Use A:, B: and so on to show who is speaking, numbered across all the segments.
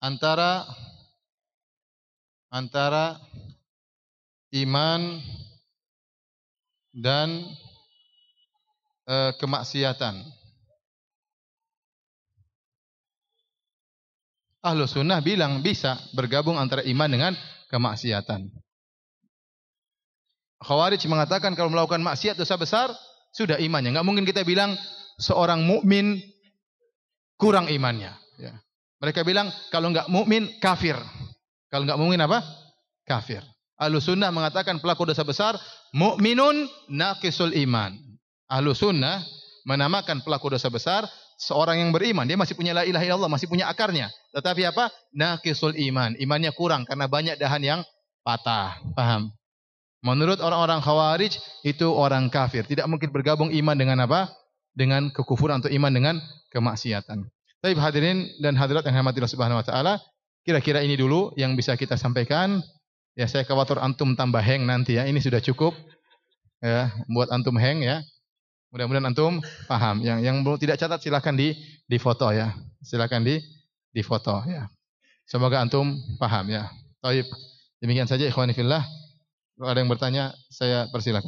A: antara iman dan kemaksiatan. Ahlus sunnah bilang bisa bergabung antara iman dengan kemaksiatan. Khawarij mengatakan kalau melakukan maksiat dosa besar sudah imannya. Enggak mungkin kita bilang seorang mukmin kurang imannya. Ya. Mereka bilang kalau enggak mukmin kafir. Kalau enggak mukmin apa? Kafir. Ahlus sunnah mengatakan pelaku dosa besar mukminun naqisul iman. Ahlus sunnah menamakan pelaku dosa besar seorang yang beriman. Dia masih punya la ilaha illallah, masih punya akarnya. Tetapi apa? Naqisul iman. Imannya kurang karena banyak dahan yang patah. Paham? Menurut orang-orang Khawarij itu orang kafir. Tidak mungkin bergabung iman dengan apa? Dengan kekufuran atau iman dengan kemaksiatan. Tapi hadirin dan hadirat yang dirahmati Allah Subhanahu wa taala, kira-kira ini dulu yang bisa kita sampaikan. Ya, saya khawatir antum tambah hang nanti ya. Ini sudah cukup ya, buat antum hang ya. Mudah-mudahan antum paham. Yang belum tidak catat silakan di foto ya. Silakan di foto ya. Semoga antum paham ya. Baik. Demikian saja ikhwani fillah. Kalau ada yang bertanya, saya persilakan.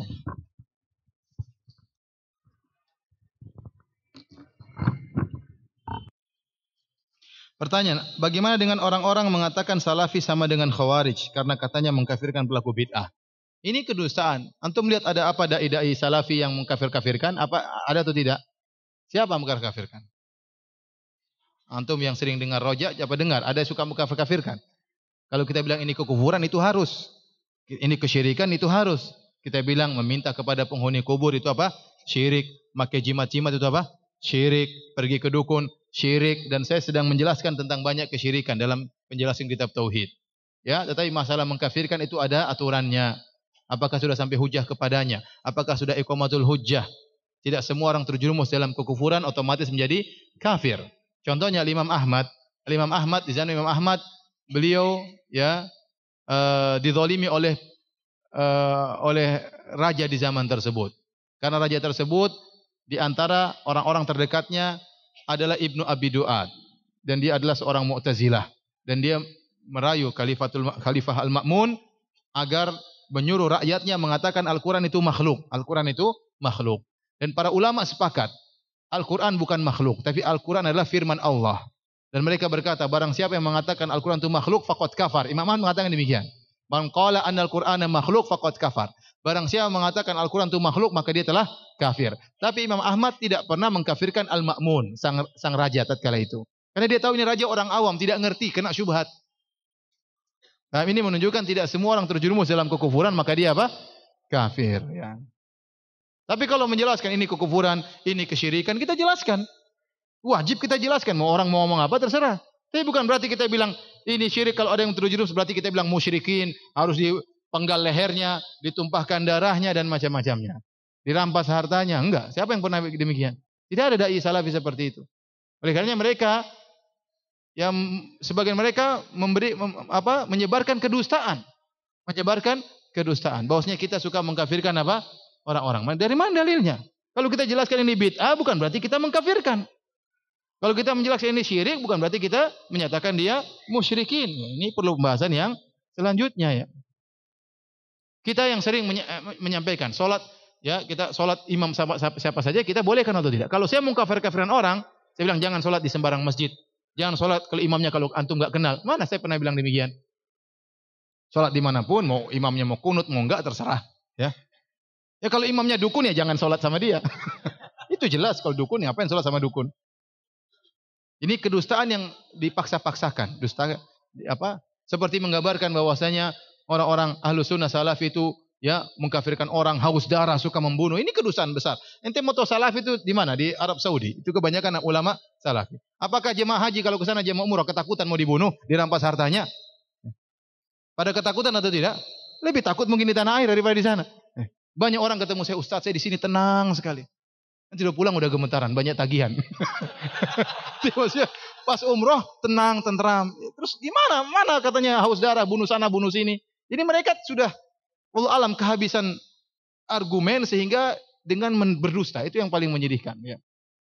A: Pertanyaan, bagaimana dengan orang-orang mengatakan salafi sama dengan khawarij karena katanya mengkafirkan pelaku bid'ah? Ini kedustaan. Antum lihat ada apa dai-dai salafi yang mengkafir-kafirkan? Apa ada atau tidak? Siapa yang mengkafir-kafirkan? Antum yang sering dengar rojak, apa dengar? Ada yang suka mengkafir-kafirkan? Kalau kita bilang ini kekufuran, itu harus. Ini kesyirikan, itu harus. Kita bilang meminta kepada penghuni kubur itu apa? Syirik. Pakai jimat-jimat itu apa? Syirik. Pergi ke dukun, syirik. Dan saya sedang menjelaskan tentang banyak kesyirikan dalam penjelasan kitab tauhid. Ya, tetapi masalah mengkafirkan itu ada aturannya. Apakah sudah sampai hujah kepadanya? Apakah sudah iqamatul hujjah? Tidak semua orang terjerumus dalam kekufuran otomatis menjadi kafir. Contohnya Imam Ahmad. Imam Ahmad, di zaman Imam Ahmad, beliau ya dizalimi oleh raja di zaman tersebut. Karena raja tersebut di antara orang-orang terdekatnya adalah Ibnu Abi Du'ad dan dia adalah seorang Mu'tazilah dan dia merayu Khalifah Al-Ma'mun agar menyuruh rakyatnya mengatakan Al-Qur'an itu makhluk. Al-Qur'an itu makhluk. Dan para ulama sepakat Al-Qur'an bukan makhluk, tapi Al-Qur'an adalah firman Allah. Dan mereka berkata, barang siapa yang mengatakan Al-Quran itu makhluk, faqad kafar. Imam Ahmad mengatakan demikian. Man qala anna Al-Qur'ana makhluk, faqad kafar. Barang siapa mengatakan Al-Quran itu makhluk, maka dia telah kafir. Tapi Imam Ahmad tidak pernah mengkafirkan Al-Ma'mun, sang raja tatkala itu. Karena dia tahu ini raja orang awam, tidak ngerti, kena syubhat. Nah, ini menunjukkan tidak semua orang terjerumus dalam kekufuran, maka dia apa? Kafir. Ya. Tapi kalau menjelaskan ini kekufuran, ini kesyirikan, kita jelaskan. Wajib kita jelaskan. Mau orang mau ngomong apa terserah. Tapi bukan berarti kita bilang ini syirik. Kalau ada yang terjerumus berarti kita bilang musyrikin. Harus dipenggal lehernya, ditumpahkan darahnya dan macam-macamnya. Dirampas hartanya. Enggak. Siapa yang pernah demikian? Tidak ada dai salafi seperti itu. Oleh karenanya mereka yang sebagian mereka menyebarkan kedustaan. Menyebarkan kedustaan. Bahwasanya kita suka mengkafirkan apa? Orang-orang. Dari mana dalilnya? Kalau kita jelaskan ini bid'ah bukan berarti kita mengkafirkan. Kalau kita menjelaskan ini syirik bukan berarti kita menyatakan dia musyrikin. Ini perlu pembahasan yang selanjutnya ya. Kita yang sering menyampaikan salat ya, kita salat imam siapa saja kita bolehkan atau tidak. Kalau saya mengkafir-kafiran orang, saya bilang jangan salat di sembarang masjid. Jangan salat kalau imamnya kalau antum enggak kenal. Mana saya pernah bilang demikian? Salat dimanapun, mau imamnya mau kunut mau enggak terserah ya. Ya kalau imamnya dukun ya jangan salat sama dia. Itu jelas kalau dukun ngapain salat sama dukun? Ini kedustaan yang dipaksa-paksakan. Dusta apa? Seperti menggambarkan bahwasanya orang-orang Ahlus Sunnah Salafi itu ya mengkafirkan orang haus darah, suka membunuh. Ini kedustaan besar. Ente mau tahu Salafi itu di mana? Di Arab Saudi. Itu kebanyakan ulama Salafi. Apakah jemaah haji kalau ke sana jemaah umrah ketakutan mau dibunuh, dirampas hartanya? Pada ketakutan atau tidak? Lebih takut mungkin di tanah air daripada di sana. Banyak orang ketemu saya, Ustaz, saya di sini tenang sekali. Nanti udah pulang udah gemetaran, banyak tagihan. Maksudnya pas umroh tenang, tentram. Terus gimana? Mana katanya haus darah, bunuh sana, bunuh sini. Jadi mereka sudah wallahu alam kehabisan argumen sehingga dengan berdusta itu yang paling menyedihkan. Ya.